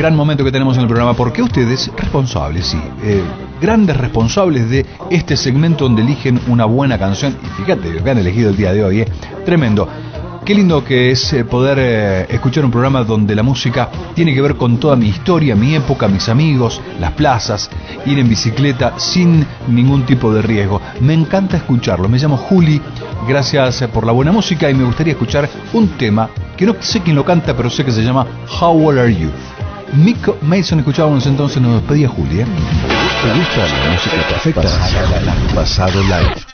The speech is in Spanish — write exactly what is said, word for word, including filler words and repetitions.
gran momento que tenemos en el programa, porque ustedes, responsables, sí, eh, grandes responsables de este segmento donde eligen una buena canción, y fíjate lo que han elegido el día de hoy, eh, tremendo. Qué lindo que es eh, poder eh, escuchar un programa donde la música tiene que ver con toda mi historia, mi época, mis amigos, las plazas, ir en bicicleta sin ningún tipo de riesgo. Me encanta escucharlo. Me llamo Juli, gracias por la buena música, y me gustaría escuchar un tema que no sé quién lo canta, pero sé que se llama How Old Are You. Mick Mason escuchábamos entonces, nos despedía Juli, ¿eh? ¿Te gusta la música perfecta? Pasado Live.